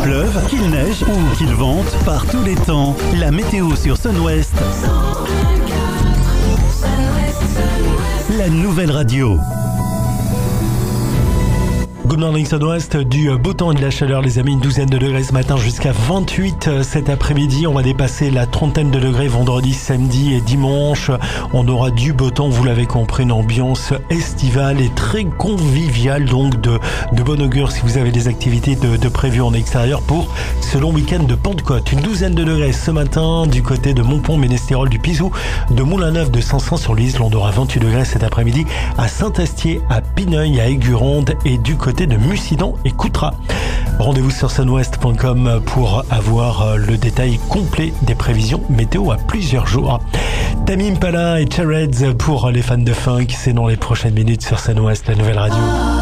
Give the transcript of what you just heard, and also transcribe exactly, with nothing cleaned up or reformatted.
pleuve, qu'il neige ou qu'il vente, par tous les temps, la météo sur Sun West. La nouvelle radio. Good morning Sun West, du beau temps et de la chaleur les amis, une douzaine de degrés ce matin jusqu'à vingt-huit cet après-midi. On va dépasser la trentaine de degrés vendredi, samedi et dimanche. On aura du beau temps, vous l'avez compris, une ambiance estivale et très conviviale, donc de, de bon augure si vous avez des activités de, de prévues en extérieur pour ce long week-end de Pentecôte. Une douzaine de degrés ce matin du côté de Montpont, Ménestérol, du Pizou, de Moulin-Neuf, de Sansan-sur-Lise. On aura vingt-huit degrés cet après-midi à Saint-Astier, à Pineuil, à Aiguronde et du côté de Mussidan et Coutras. Rendez-vous sur sunwest point com pour avoir le détail complet des prévisions météo à plusieurs jours. Tame Impala et Chareds pour les fans de funk, c'est dans les prochaines minutes sur Sun West, la nouvelle radio.